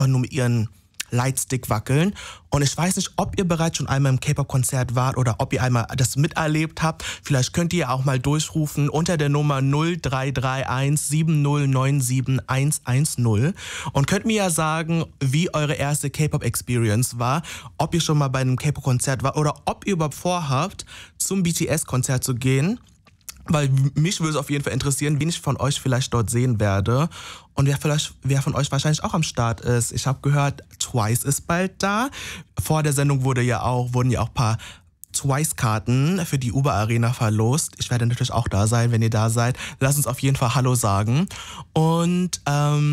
nur mit ihren Lightstick wackeln. Und ich weiß nicht, ob ihr bereits schon einmal im K-Pop-Konzert wart oder ob ihr einmal das miterlebt habt. Vielleicht könnt ihr auch mal durchrufen unter der Nummer 0331 7097 110 und könnt mir ja sagen, wie eure erste K-Pop-Experience war, ob ihr schon mal bei einem K-Pop-Konzert wart oder ob ihr überhaupt vorhabt, zum BTS-Konzert zu gehen. Weil mich würde es auf jeden Fall interessieren, wen ich von euch vielleicht dort sehen werde. Und wer von euch wahrscheinlich auch am Start ist. Ich habe gehört, Twice ist bald da. Vor der Sendung wurden ja auch ein paar Twice-Karten für die Uber Arena verlost. Ich werde natürlich auch da sein, wenn ihr da seid. Lasst uns auf jeden Fall Hallo sagen. Und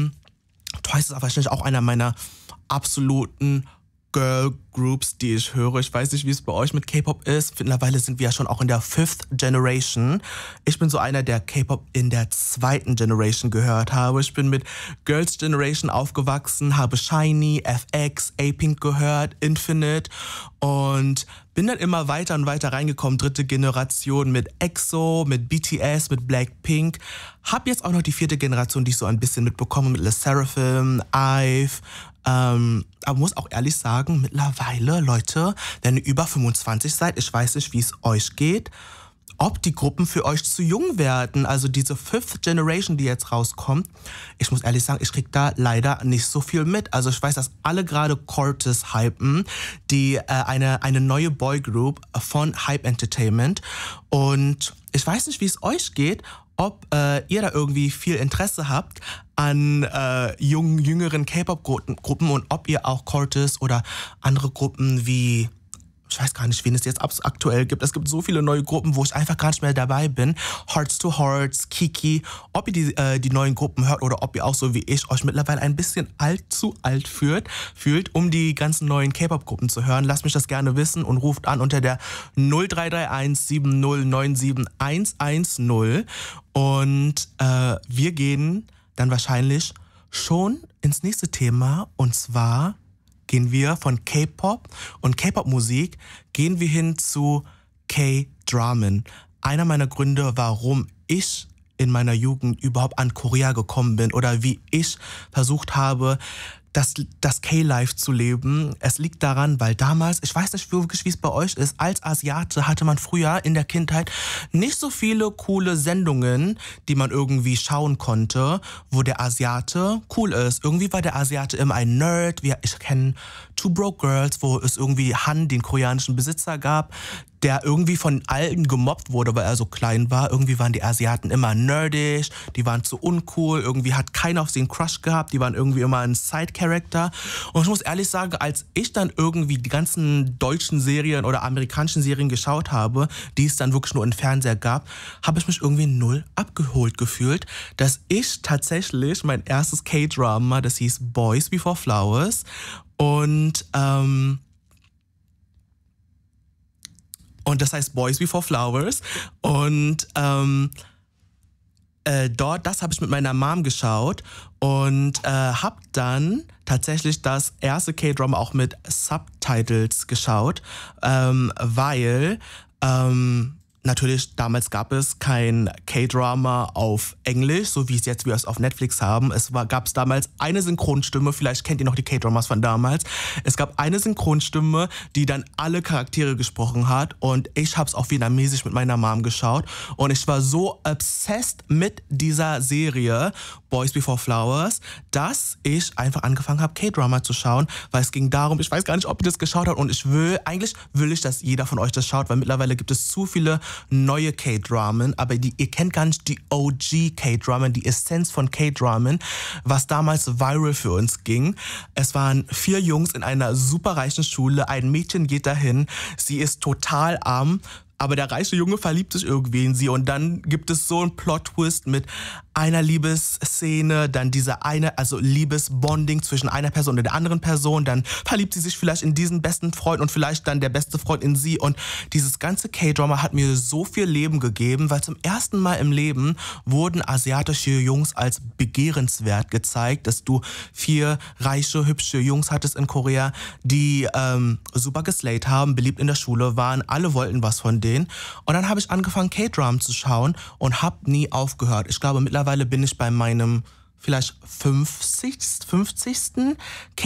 Twice ist wahrscheinlich auch einer meiner absoluten Girl Groups, die ich höre. Ich weiß nicht, wie es bei euch mit K-Pop ist. Mittlerweile sind wir ja schon auch in der 5th Generation. Ich bin so einer, der K-Pop in der 2. Generation gehört habe. Ich bin mit Girls Generation aufgewachsen, habe SHINee, FX, A-Pink gehört, Infinite und bin dann immer weiter und weiter reingekommen. 3. Generation mit EXO, mit BTS, mit Blackpink. Hab jetzt auch noch die 4. Generation, die ich so ein bisschen mitbekomme mit LE SSERAFIM, IVE. Aber muss auch ehrlich sagen, mittlerweile, Leute, wenn ihr über 25 seid, ich weiß nicht, wie es euch geht, ob die Gruppen für euch zu jung werden. Also diese 5th Generation, die jetzt rauskommt, ich muss ehrlich sagen, ich krieg da leider nicht so viel mit. Also ich weiß, dass alle gerade Cortez hypen, die eine neue Boygroup von Hype Entertainment. Und ich weiß nicht, wie es euch geht, ob ihr da irgendwie viel Interesse habt an jüngeren K-Pop-Gruppen und ob ihr auch Cortez oder andere Gruppen wie, ich weiß gar nicht, wen es jetzt aktuell gibt. Es gibt so viele neue Gruppen, wo ich einfach gar nicht mehr dabei bin. Hearts to Hearts, Kiki. Ob ihr die neuen Gruppen hört oder ob ihr auch so wie ich euch mittlerweile ein bisschen zu alt fühlt, um die ganzen neuen K-Pop-Gruppen zu hören. Lasst mich das gerne wissen und ruft an unter der 0331 7097 110. Und wir gehen dann wahrscheinlich schon ins nächste Thema, und zwar gehen wir von K-Pop und K-Pop-Musik, gehen wir hin zu K-Dramen. Einer meiner Gründe, warum ich in meiner Jugend überhaupt an Korea gekommen bin oder wie ich versucht habe, das K-Life zu leben. Es liegt daran, weil damals, ich weiß nicht wirklich, wie es bei euch ist, als Asiate hatte man früher in der Kindheit nicht so viele coole Sendungen, die man irgendwie schauen konnte, wo der Asiate cool ist. Irgendwie war der Asiate immer ein Nerd. Ich kenne Two Broke Girls, wo es irgendwie Han, den koreanischen Besitzer, gab, der irgendwie von allen gemobbt wurde, weil er so klein war. Irgendwie waren die Asiaten immer nerdig, die waren zu uncool, irgendwie hat keiner auf sie einen Crush gehabt, die waren irgendwie immer ein Side-Character. Und ich muss ehrlich sagen, als ich dann irgendwie die ganzen deutschen Serien oder amerikanischen Serien geschaut habe, die es dann wirklich nur im Fernseher gab, habe ich mich irgendwie null abgeholt gefühlt, dass ich tatsächlich mein erstes K-Drama, das hieß Boys Before Flowers, und das heißt Boys Before Flowers. Und das habe ich mit meiner Mom geschaut und habe dann tatsächlich das erste K-Drama auch mit Subtitles geschaut, weil natürlich, damals gab es kein K-Drama auf Englisch, so wie es jetzt wir es auf Netflix haben. Gab es damals eine Synchronstimme, vielleicht kennt ihr noch die K-Dramas von damals. Es gab eine Synchronstimme, die dann alle Charaktere gesprochen hat, und ich habe es auch vietnamesisch mit meiner Mom geschaut, und ich war so obsessed mit dieser Serie Boys Before Flowers, dass ich einfach angefangen habe, K-Drama zu schauen, weil es ging darum, ich weiß gar nicht, ob ihr das geschaut habt, und eigentlich will ich, dass jeder von euch das schaut, weil mittlerweile gibt es zu viele neue K-Dramen, aber ihr kennt gar nicht die OG K-Dramen, die Essenz von K-Dramen, was damals viral für uns ging. Es waren 4 Jungs in einer superreichen Schule, ein Mädchen geht dahin, sie ist total arm, aber der reiche Junge verliebt sich irgendwie in sie, und dann gibt es so einen Plot-Twist mit einer Liebesszene, dann also Liebesbonding zwischen einer Person und der anderen Person, dann verliebt sie sich vielleicht in diesen besten Freund und vielleicht dann der beste Freund in sie, und dieses ganze K-Drama hat mir so viel Leben gegeben, weil zum ersten Mal im Leben wurden asiatische Jungs als begehrenswert gezeigt, dass du 4 reiche, hübsche Jungs hattest in Korea, die super geslayt haben, beliebt in der Schule waren, alle wollten was von denen, und dann habe ich angefangen, K-Drama zu schauen und habe nie aufgehört. Ich glaube, mittlerweile bin ich bei meinem vielleicht 50.